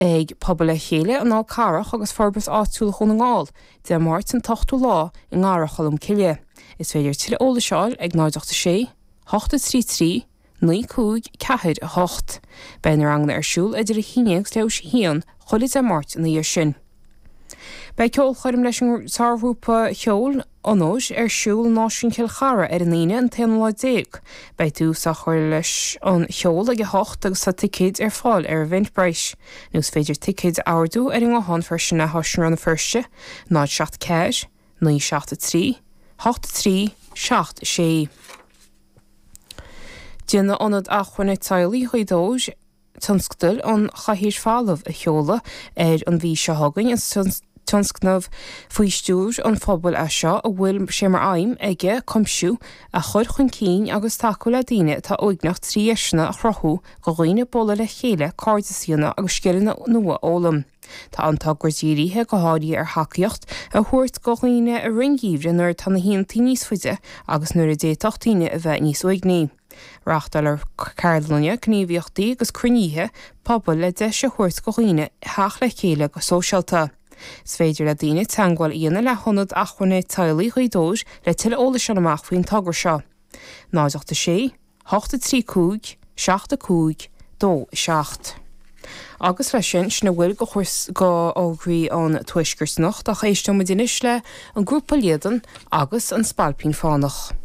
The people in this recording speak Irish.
ag pobl chéile an á carach agus forbas áitiúil chun an gáil, de mát an tachtú lá i ngárachailm ciile. Is féidir tuile óla seáil ag 96 833 9-5-4-8. Ben rangna siúl idir a híineag leis hían cholis a mát na dhéir sin. Bei ceol chuirm leis an sarhrúpa cheol anóis siúl náisiún Kilchara an 9 an 10 Bei tú sa chuir leis an cheol ag 8 agus sa ticéid fáil a bhaint breis. Nus féidir ticéid áardú an gáhan fersin na thoisiú an na firste, 9-7-4, 9-7-3, 8-3, 7-6. Dína anad a chuinna tailí chuidóis tunscdul an chahíir fálamh a cheola an bhí se hagann an tunscnamh faoi stúr an phobal a seo a bhfuil sé mar aim ige comisiú a chur chun cín agus taú le daine tá óignach tríisna a chrothú go roiine bolla le chéile cardasíanna agus scianna nua ólam. Tá antá gurdíiríthe go háirí ar hacaíocht a thuirt go roiine a ringíomhre nuair tanna híontí níos fuide agus nuair a déachtaíine a bheith níos uigní. Reachtal ar Carolina gníomhíochtaí agus cruníthe pobl le de se thuirt go roiine theach le chéile go sóisialta. Sfeidir le daine teangáil íana le honad a chuinna tailí chuidóis le tuile óla se amach faoin tagar seo. 9-6, 8-3-5, 7-5, 2-7. Agus lei sin sna bhfuil go ágraí an tuisgursnacht a chéistú mo dinis le an grúpa léadan agus an spalpín fánach.